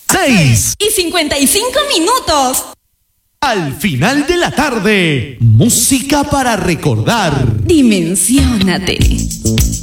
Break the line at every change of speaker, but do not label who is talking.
6:55.
Al final de la tarde, música para recordar.
Dimensiónate.